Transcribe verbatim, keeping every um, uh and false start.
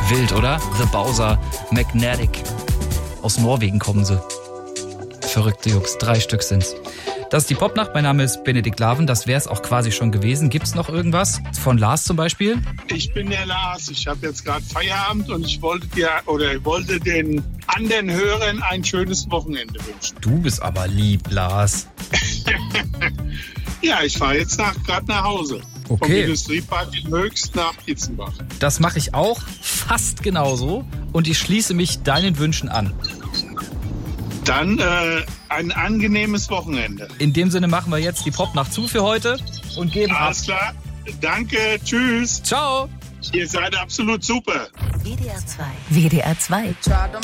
Wild, oder? The Bowser Magnetic. Aus Norwegen kommen sie. Verrückte Jungs, drei Stück sind's. Das ist die Popnacht, mein Name ist Benedikt Laven, das wäre es auch quasi schon gewesen. Gibt's noch irgendwas? Von Lars zum Beispiel? Ich bin der Lars, ich habe jetzt gerade Feierabend und ich wollte dir oder ich wollte den anderen Hörern ein schönes Wochenende wünschen. Du bist aber lieb, Lars. Ja, ich fahre jetzt gerade nach Hause. Okay. Vom Industriepark in Höchst nach Kitzenbach. Das mache ich auch fast genauso und ich schließe mich deinen Wünschen an. Dann äh, ein angenehmes Wochenende. In dem Sinne machen wir jetzt die Popnacht zu für heute und geben ab. Alles klar. Danke. Tschüss. Ciao. Ihr seid absolut super. W D R zwei. W D R zwei.